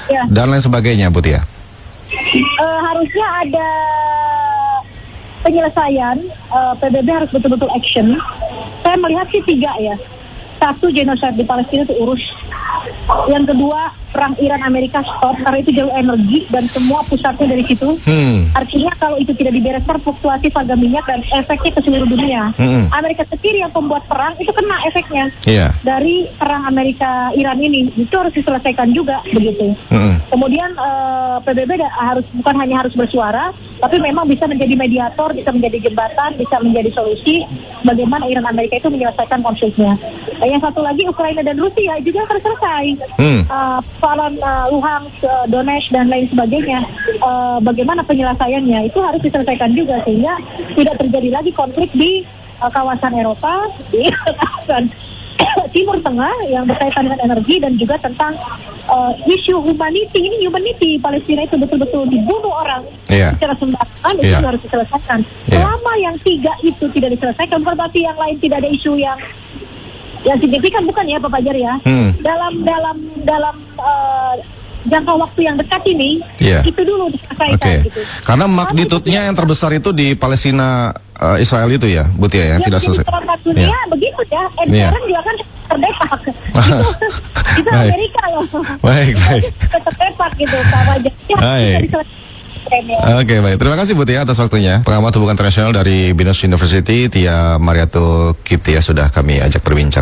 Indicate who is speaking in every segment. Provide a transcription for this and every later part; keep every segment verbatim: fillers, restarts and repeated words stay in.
Speaker 1: ya.
Speaker 2: dan lain sebagainya, Bu Tia?
Speaker 1: Uh, harusnya ada penyelesaian, uh, P B B harus betul-betul action. Saya melihat sih tiga ya. Satu, genocide di Palestina itu urus. Yang kedua, perang Iran Amerika stop karena itu jalur energi dan semua pusatnya dari situ. Hmm. Artinya kalau itu tidak dibereskan, fluktuasi harga minyak dan efeknya ke seluruh dunia. Hmm. Amerika sendiri yang pembuat perang itu kena efeknya yeah. dari perang Amerika Iran ini. Itu harus diselesaikan juga begitu. Hmm. Kemudian uh, P B B harus bukan hanya harus bersuara, tapi memang bisa menjadi mediator, bisa menjadi jembatan, bisa menjadi solusi bagaimana Iran Amerika itu menyelesaikan konfliknya. Yang satu lagi, Ukraina dan Rusia juga harus selesai. Hmm. Uh, Soalan uh, Luhansk, uh, Donetsk dan lain sebagainya, uh, bagaimana penyelesaiannya itu harus diselesaikan juga sehingga tidak terjadi lagi konflik di uh, kawasan Eropa, di kawasan Timur Tengah yang berkaitan dengan energi dan juga tentang uh, isu humanity. Ini humanity Palestina itu betul-betul dibunuh orang yeah. secara sembarangan, itu yeah. harus diselesaikan. Yeah. Selama yang tiga itu tidak diselesaikan, bukan berarti yang lain tidak ada isu yang yang signifikan, bukan ya Pak Fajar ya. Hmm. Dalam dalam dalam uh, jangka waktu yang dekat ini yeah. itu dulu diselesaikan. Okay. Gitu.
Speaker 2: Karena magnitudenya yang terbesar itu di Palestina uh, Israel itu ya, Bu Tia, yang ya, tidak selesai.
Speaker 1: Dunia yeah. begitu ya. And yeah. sekarang juga kan terdepak. itu itu Amerika loh. Baik baik. Terdepak gitu Pak Fajar. Ya,
Speaker 2: Oke okay, baik, terima kasih Bu Tia atas waktunya. Pengamat hubungan internasional dari Binus University, Tia Mariatul Kiptia sudah kami ajak berbincang.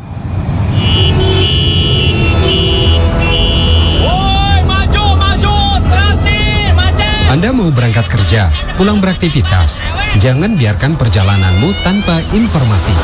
Speaker 3: Anda mau berangkat kerja, pulang beraktivitas, jangan biarkan perjalananmu tanpa informasi.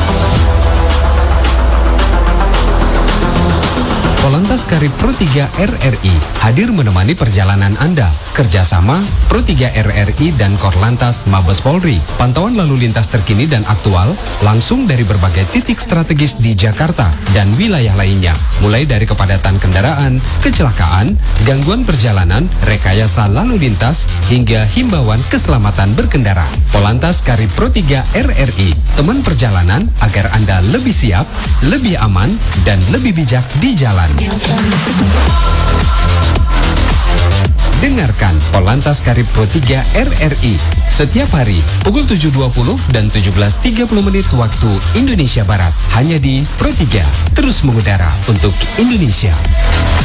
Speaker 3: Polantas Karib Pro tiga R R I hadir menemani perjalanan Anda. Kerjasama Pro tiga R R I dan Korlantas Mabes Polri. Pantauan lalu lintas terkini dan aktual langsung dari berbagai titik strategis di Jakarta dan wilayah lainnya. Mulai dari kepadatan kendaraan, kecelakaan, gangguan perjalanan, rekayasa lalu lintas, hingga himbauan keselamatan berkendara. Polantas Karib Pro tiga R R I, teman perjalanan agar Anda lebih siap, lebih aman, dan lebih bijak di jalan. Dengarkan Polantas Karib Pro tiga R R I setiap hari pukul tujuh dua puluh dan tujuh belas tiga puluh menit waktu Indonesia Barat. Hanya di Pro tiga, terus mengudara untuk Indonesia.